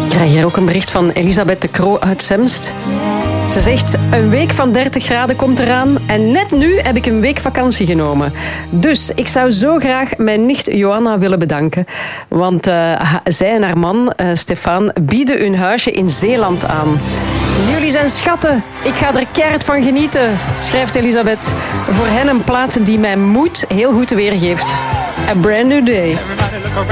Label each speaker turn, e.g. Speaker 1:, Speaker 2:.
Speaker 1: Ik krijg hier ook een bericht van Elisabeth de Croo uit Zemst. Ze zegt, een week van 30 graden komt eraan en net nu heb ik een week vakantie genomen. Dus ik zou zo graag mijn nicht Johanna willen bedanken. Want zij en haar man, Stefan, bieden hun huisje in Zeeland aan. Jullie zijn schatten. Ik ga er keihard van genieten, schrijft Elisabeth. Voor hen een plaat die mijn moed heel goed weergeeft. A brand new day.